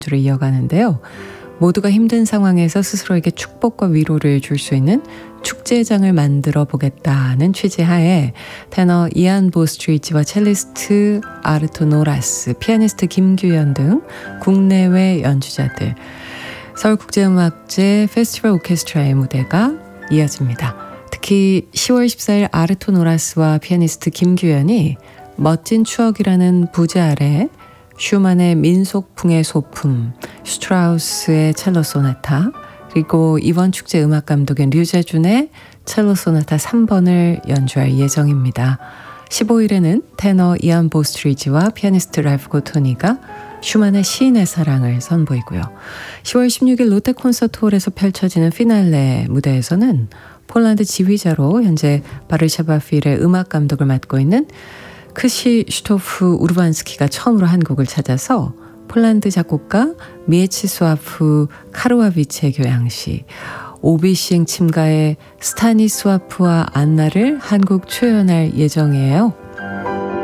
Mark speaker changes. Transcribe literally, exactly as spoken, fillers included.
Speaker 1: 주를 이어가는데요. 모두가 힘든 상황에서 스스로에게 축복과 위로를 줄 수 있는 축제장을 만들어 보겠다는 취지하에 테너 이안 보스트리지와 첼리스트 아르토 노라스, 피아니스트 김규현 등 국내외 연주자들, 서울국제음악제 페스티벌 오케스트라의 무대가 이어집니다. 특히 시월 십사일 아르토 노라스와 피아니스트 김규현이 멋진 추억이라는 부제 아래 슈만의 민속풍의 소품, 슈트라우스의 첼로 소나타, 그리고 이번 축제 음악 감독인 류재준의 첼로 소나타 삼 번을 연주할 예정입니다. 십오일에는 테너 이안 보스트리지와 피아니스트 랄프 고토니가 슈만의 시인의 사랑을 선보이고요. 시월 십육일 롯데 콘서트홀에서 펼쳐지는 피날레 무대에서는 폴란드 지휘자로 현재 바르샤바 필의 음악 감독을 맡고 있는 크시슈토프 우르반스키가 처음으로 한국을 찾아서 폴란드 작곡가 미에치스와프 카르와비치의 교향시, 오비시행 침가의 스타니스와프와 안나를 한국 초연할 예정이에요.